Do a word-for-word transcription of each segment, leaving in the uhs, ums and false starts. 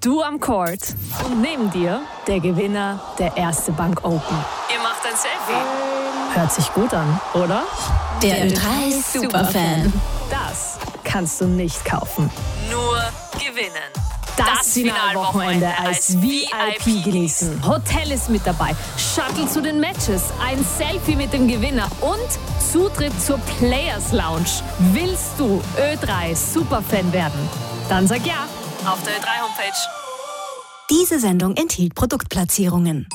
Du am Court und neben dir der Gewinner der Erste Bank Open. Ihr macht ein Selfie. Hört sich gut an, oder? Der Ö drei Superfan. Das kannst du nicht kaufen. Nur gewinnen. Das, das Finalwochenende als V I P genießen. Hotel ist mit dabei, Shuttle zu den Matches, ein Selfie mit dem Gewinner und Zutritt zur Players Lounge. Willst du Ö drei Superfan werden? Dann sag ja auf der Ö drei Homepage. Diese Sendung enthielt Produktplatzierungen.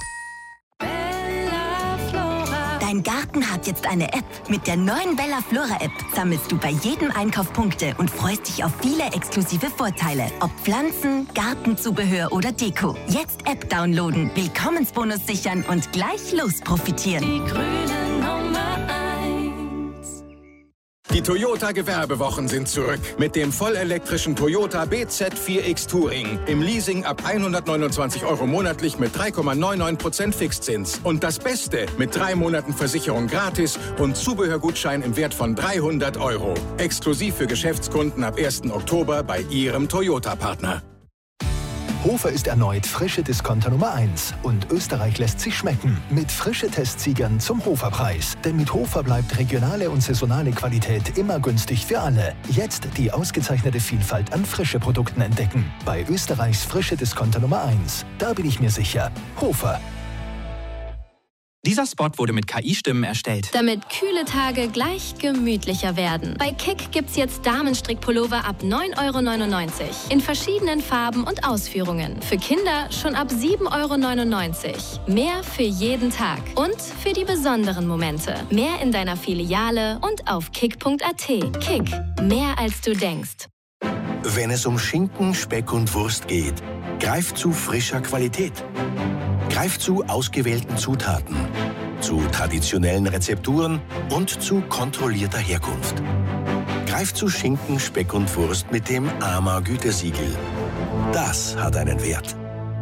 Dein Garten hat jetzt eine App. Mit der neuen Bella Flora App sammelst du bei jedem Einkauf Punkte und freust dich auf viele exklusive Vorteile. Ob Pflanzen, Gartenzubehör oder Deko. Jetzt App downloaden, Willkommensbonus sichern und gleich los profitieren. Die grüne Nummer eins. Die Toyota-Gewerbewochen sind zurück. Mit dem vollelektrischen Toyota B Z vier X Touring. Im Leasing ab hundertneunundzwanzig Euro monatlich mit drei Komma neunundneunzig Prozent Fixzins. Und das Beste, mit drei Monaten Versicherung gratis und Zubehörgutschein im Wert von dreihundert Euro. Exklusiv für Geschäftskunden ab ersten Oktober bei Ihrem Toyota-Partner. Hofer ist erneut frische Discounter Nummer eins und Österreich lässt sich schmecken mit frische Testsiegern zum Hoferpreis. Denn mit Hofer bleibt regionale und saisonale Qualität immer günstig für alle. Jetzt die ausgezeichnete Vielfalt an frische Produkten entdecken. Bei Österreichs frische Discounter Nummer eins. Da bin ich mir sicher. Hofer. Dieser Spot wurde mit K I-Stimmen erstellt. Damit kühle Tage gleich gemütlicher werden. Bei Kick gibt's jetzt Damenstrickpullover ab neun Euro neunundneunzig. In verschiedenen Farben und Ausführungen. Für Kinder schon ab sieben Euro neunundneunzig. Mehr für jeden Tag. Und für die besonderen Momente. Mehr in deiner Filiale und auf kick punkt a t. Kick. Mehr als du denkst. Wenn es um Schinken, Speck und Wurst geht, greift zu frischer Qualität. Greift zu ausgewählten Zutaten, zu traditionellen Rezepturen und zu kontrollierter Herkunft. Greift zu Schinken, Speck und Wurst mit dem A M A-Gütesiegel. Das hat einen Wert.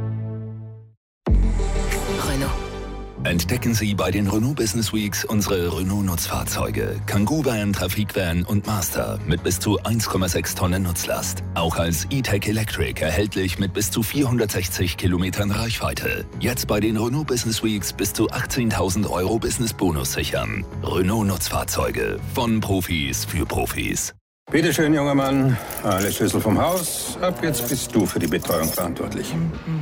Renault. Entdecken Sie bei den Renault Business Weeks unsere Renault-Nutzfahrzeuge. Kangoo-Van, Trafikvan und Master mit bis zu eins Komma sechs Tonnen Nutzlast. Auch als E-Tech Electric erhältlich mit bis zu vierhundertsechzig Kilometern Reichweite. Jetzt bei den Renault Business Weeks bis zu achtzehntausend Euro Business-Bonus sichern. Renault-Nutzfahrzeuge. Von Profis für Profis. Bitte schön, junger Mann. Alle Schlüssel vom Haus. Ab jetzt bist du für die Betreuung verantwortlich.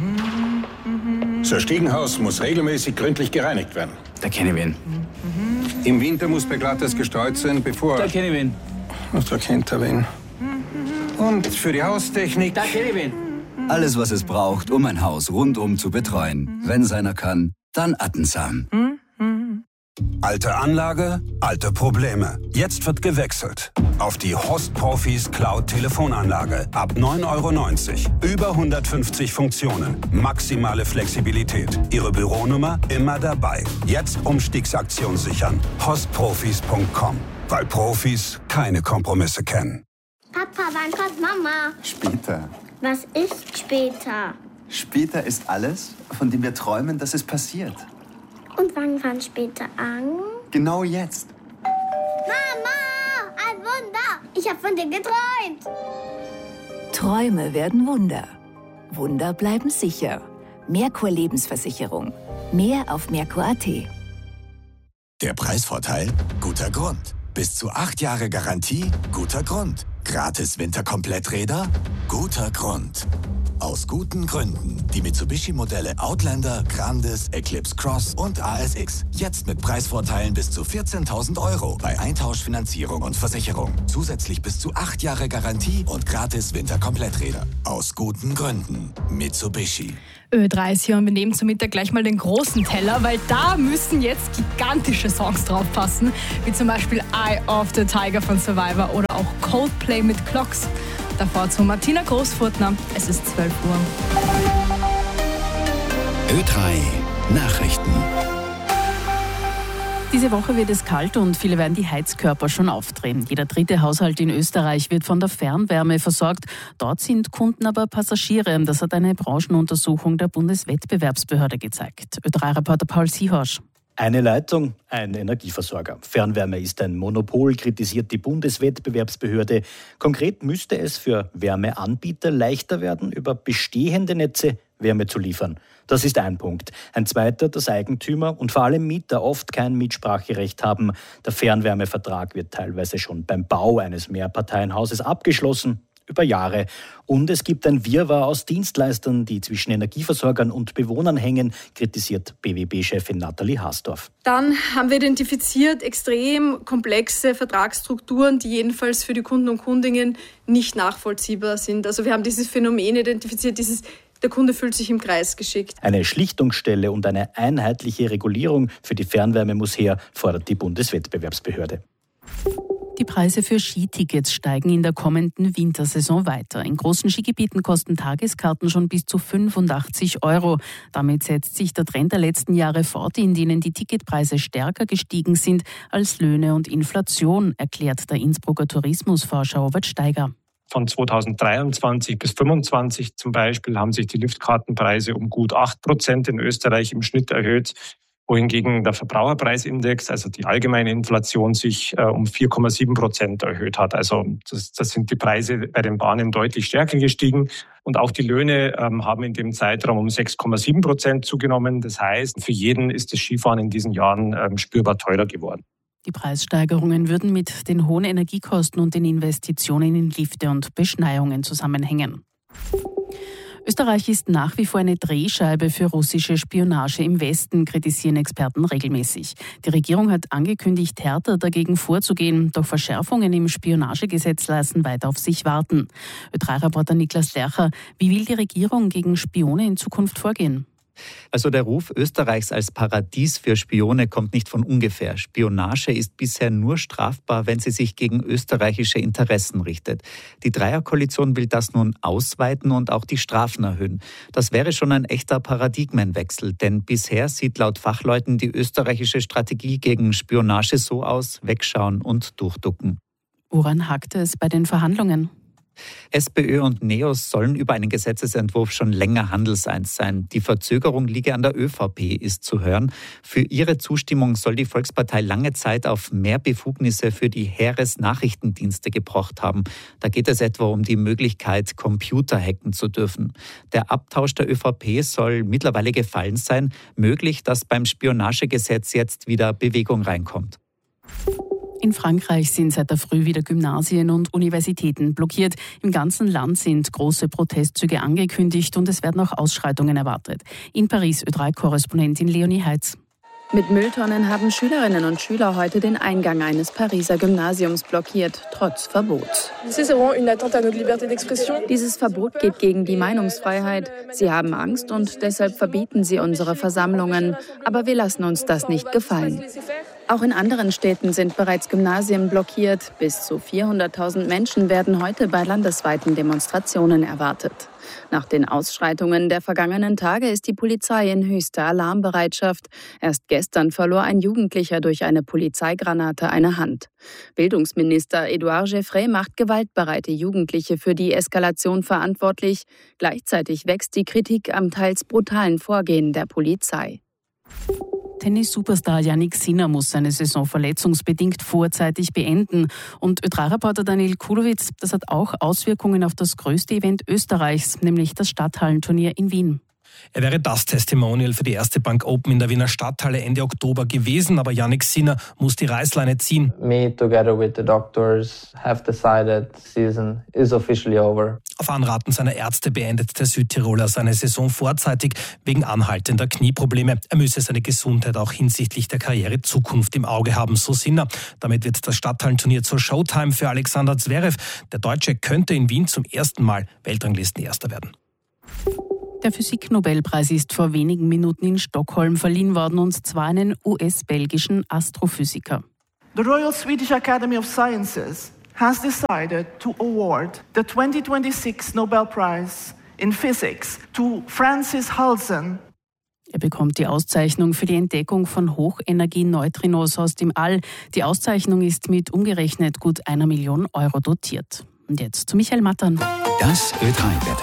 Das Stiegenhaus muss regelmäßig gründlich gereinigt werden. Da kenne ich wen. Im Winter muss Beglattes gestreut sein, bevor... Da kenne ich wen. Ach, da kennt er wen. Und für die Haustechnik... Da kenne ich wen. Alles, was es braucht, um ein Haus rundum zu betreuen. Wenn es einer kann, dann Attensam. Alte Anlage, alte Probleme. Jetzt wird gewechselt. Auf die Host Profis Cloud Telefonanlage. Ab neun Euro neunzig. Über hundertfünfzig Funktionen. Maximale Flexibilität. Ihre Büronummer immer dabei. Jetzt Umstiegsaktion sichern. host profis punkt com. Weil Profis keine Kompromisse kennen. Papa, wann kommt Mama? Später. Was ist später? Später ist alles, von dem wir träumen, dass es passiert. Und wann fängt später an? Genau jetzt. Mama, ein Wunder! Ich habe von dir geträumt. Träume werden Wunder. Wunder bleiben sicher. Merkur Lebensversicherung. Mehr auf merkur punkt a t. Der Preisvorteil? Guter Grund. Bis zu acht Jahre Garantie? Guter Grund. Gratis Winterkompletträder? Guter Grund. Aus guten Gründen. Die Mitsubishi-Modelle Outlander, Grandis, Eclipse Cross und A S X. Jetzt mit Preisvorteilen bis zu vierzehntausend Euro bei Eintauschfinanzierung und Versicherung. Zusätzlich bis zu acht Jahre Garantie und gratis Winterkompletträder. Aus guten Gründen. Mitsubishi. Ö drei ist hier und wir nehmen zum Mittag gleich mal den großen Teller, weil da müssen jetzt gigantische Songs draufpassen, wie zum Beispiel Eye of the Tiger von Survivor oder auch Coldplay mit Clocks. Davor zu Martina Großfurtner. Es ist zwölf Uhr. Ö drei Nachrichten. Diese Woche wird es kalt und viele werden die Heizkörper schon aufdrehen. Jeder dritte Haushalt in Österreich wird von der Fernwärme versorgt. Dort sind Kunden aber Passagiere. Das hat eine Branchenuntersuchung der Bundeswettbewerbsbehörde gezeigt. Ö drei Reporter Paul Siehosch. Eine Leitung, ein Energieversorger. Fernwärme ist ein Monopol, kritisiert die Bundeswettbewerbsbehörde. Konkret müsste es für Wärmeanbieter leichter werden, über bestehende Netze Wärme zu liefern. Das ist ein Punkt. Ein zweiter, dass Eigentümer und vor allem Mieter oft kein Mitspracherecht haben. Der Fernwärmevertrag wird teilweise schon beim Bau eines Mehrparteienhauses abgeschlossen. Über Jahre. Und es gibt ein Wirrwarr aus Dienstleistern, die zwischen Energieversorgern und Bewohnern hängen, kritisiert B W B-Chefin Nathalie Hasdorf. Dann haben wir identifiziert extrem komplexe Vertragsstrukturen, die jedenfalls für die Kunden und Kundinnen nicht nachvollziehbar sind. Also wir haben dieses Phänomen identifiziert, dieses der Kunde fühlt sich im Kreis geschickt. Eine Schlichtungsstelle und eine einheitliche Regulierung für die Fernwärme muss her, fordert die Bundeswettbewerbsbehörde. Die Preise für Skitickets steigen in der kommenden Wintersaison weiter. In großen Skigebieten kosten Tageskarten schon bis zu fünfundachtzig Euro. Damit setzt sich der Trend der letzten Jahre fort, in denen die Ticketpreise stärker gestiegen sind als Löhne und Inflation, erklärt der Innsbrucker Tourismusforscher Robert Steiger. Von zweitausenddreiundzwanzig bis fünfundzwanzig zum Beispiel haben sich die Liftkartenpreise um gut acht Prozent in Österreich im Schnitt erhöht, wohingegen der Verbraucherpreisindex, also die allgemeine Inflation, sich äh, um vier Komma sieben Prozent erhöht hat. Also das, das sind die Preise bei den Bahnen deutlich stärker gestiegen. Und auch die Löhne ähm, haben in dem Zeitraum um sechs Komma sieben Prozent zugenommen. Das heißt, für jeden ist das Skifahren in diesen Jahren ähm, spürbar teurer geworden. Die Preissteigerungen würden mit den hohen Energiekosten und den Investitionen in Lifte und Beschneiungen zusammenhängen. Österreich ist nach wie vor eine Drehscheibe für russische Spionage im Westen, kritisieren Experten regelmäßig. Die Regierung hat angekündigt, härter dagegen vorzugehen, doch Verschärfungen im Spionagegesetz lassen weiter auf sich warten. Ö drei Reporter Niklas Lercher, wie will die Regierung gegen Spione in Zukunft vorgehen? Also der Ruf Österreichs als Paradies für Spione kommt nicht von ungefähr. Spionage ist bisher nur strafbar, wenn sie sich gegen österreichische Interessen richtet. Die Dreierkoalition will das nun ausweiten und auch die Strafen erhöhen. Das wäre schon ein echter Paradigmenwechsel, denn bisher sieht laut Fachleuten die österreichische Strategie gegen Spionage so aus: wegschauen und durchducken. Woran hakte es bei den Verhandlungen? SPÖ und NEOS sollen über einen Gesetzesentwurf schon länger handelseins sein. Die Verzögerung liege an der ÖVP, ist zu hören. Für ihre Zustimmung soll die Volkspartei lange Zeit auf mehr Befugnisse für die Heeresnachrichtendienste gepocht haben. Da geht es etwa um die Möglichkeit, Computer hacken zu dürfen. Der Abtausch der ÖVP soll mittlerweile gefallen sein. Möglich, dass beim Spionagegesetz jetzt wieder Bewegung reinkommt. In Frankreich sind seit der Früh wieder Gymnasien und Universitäten blockiert. Im ganzen Land sind große Protestzüge angekündigt und es werden auch Ausschreitungen erwartet. In Paris Ö drei Korrespondentin Leonie Heitz. Mit Mülltonnen haben Schülerinnen und Schüler heute den Eingang eines Pariser Gymnasiums blockiert, trotz Verbots. Dieses Verbot geht gegen die Meinungsfreiheit. Sie haben Angst und deshalb verbieten sie unsere Versammlungen. Aber wir lassen uns das nicht gefallen. Auch in anderen Städten sind bereits Gymnasien blockiert. Bis zu vierhunderttausend Menschen werden heute bei landesweiten Demonstrationen erwartet. Nach den Ausschreitungen der vergangenen Tage ist die Polizei in höchster Alarmbereitschaft. Erst gestern verlor ein Jugendlicher durch eine Polizeigranate eine Hand. Bildungsminister Edouard Geoffrey macht gewaltbereite Jugendliche für die Eskalation verantwortlich. Gleichzeitig wächst die Kritik am teils brutalen Vorgehen der Polizei. Tennis-Superstar Jannik Sinner muss seine Saison verletzungsbedingt vorzeitig beenden. Und Ö drei Reporter Daniel Kulowitz, das hat auch Auswirkungen auf das größte Event Österreichs, nämlich das Stadthallenturnier in Wien. Er wäre das Testimonial für die erste Bank Open in der Wiener Stadthalle Ende Oktober gewesen, aber Jannik Sinner muss die Reißleine ziehen. Me together with the doctors have decided the season is officially over. Auf Anraten seiner Ärzte beendet der Südtiroler seine Saison vorzeitig wegen anhaltender Knieprobleme. Er müsse seine Gesundheit auch hinsichtlich der Karrierezukunft im Auge haben, so Sinner. Damit wird das Stadthallenturnier zur Showtime für Alexander Zverev. Der Deutsche könnte in Wien zum ersten Mal Weltranglistenerster werden. Der Physiknobelpreis ist vor wenigen Minuten in Stockholm verliehen worden, und zwar einen U S-belgischen Astrophysiker. The Royal Swedish Academy of Sciences has decided to award the twenty twenty-six Nobel Prize in Physics to Francis Halsen. Er bekommt die Auszeichnung für die Entdeckung von Hochenergie-Neutrinos aus dem All. Die Auszeichnung ist mit umgerechnet gut einer Million Euro dotiert. Und jetzt zu Michael Mattern. Das Ö drei Wetter.